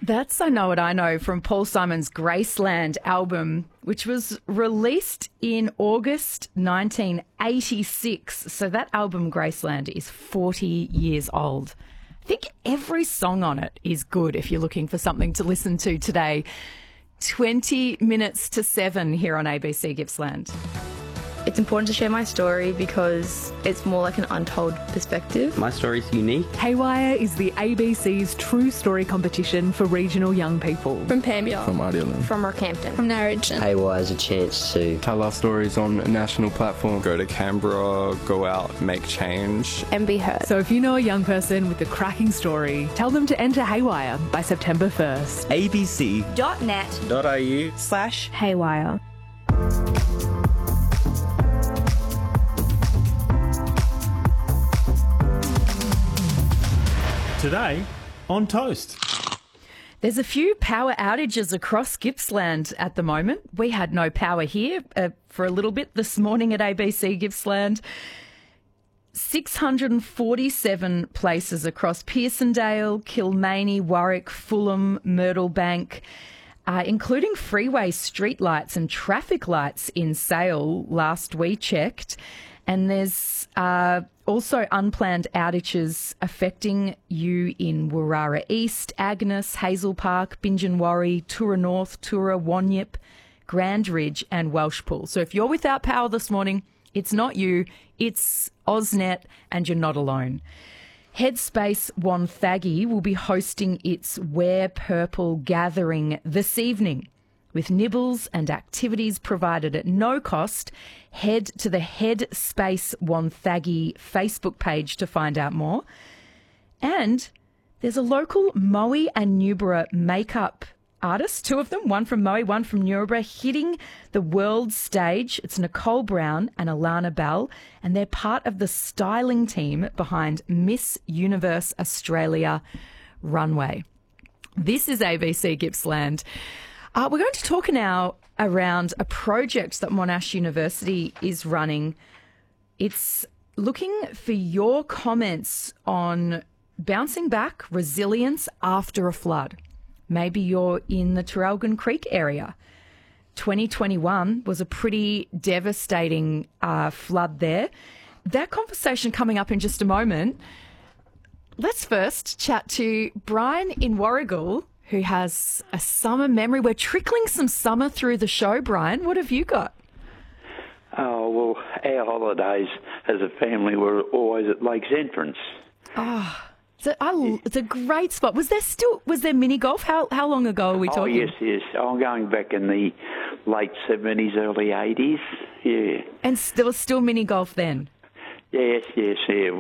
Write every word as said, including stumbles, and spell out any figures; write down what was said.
That's I Know What I Know from Paul Simon's Graceland album, which was released in August nineteen eighty-six. So that album, Graceland, is forty years old. I think every song on it is good if you're looking for something to listen to today. twenty minutes to seven here on A B C Gippsland. It's important to share my story because it's more like an untold perspective. My story's unique. Haywire is the A B C's True Story competition for regional young people. From Pambia. From Ardelan. From Rockhampton. From Narrogin. Haywire is a chance to tell our stories on a national platform. Go to Canberra, go out, make change. And be heard. So if you know a young person with a cracking story, tell them to enter Haywire by September first. abc.net.au slash Haywire. Today on Toast. There's a few power outages across Gippsland at the moment. We had no power here uh, for a little bit this morning at A B C Gippsland. six hundred forty-seven places across Pearsondale, Kilmany, Warwick, Fulham, Myrtlebank, uh, including freeway streetlights and traffic lights in Sale last we checked. And there's uh, also unplanned outages affecting you in Warrara East, Agnes, Hazel Park, Binjanwarri, Tura North, Tura, Wanyip, Grand Ridge and Welshpool. So if you're without power this morning, it's not you, it's AusNet, and you're not alone. Headspace Wonthaggi will be hosting its Wear Purple gathering this evening. With nibbles and activities provided at no cost, head to the Headspace Wonthaggi Facebook page to find out more. And there's a local Moe and Newborough makeup artist, two of them, one from Moe, one from Newborough, hitting the world stage. It's Nicole Brown and Alana Bell, and they're part of the styling team behind Miss Universe Australia Runway. This is A B C Gippsland. Uh, we're going to talk now around a project that Monash University is running. It's looking for your comments on bouncing back, resilience after a flood. Maybe you're in the Traralgon Creek area. twenty twenty-one was a pretty devastating uh, flood there. That conversation coming up in just a moment. Let's first chat to Brian in Warragul, who has a summer memory. We're trickling some summer through the show, Brian. What have you got? Oh, well, our holidays as a family were always at Lakes Entrance. Oh, it's a, I, it's a great spot. Was there still, was there mini golf? How how long ago are we talking? Oh, yes, yes. I'm going back in the late seventies, early eighties, yeah. And there was still mini golf then? Yes, yes, yeah.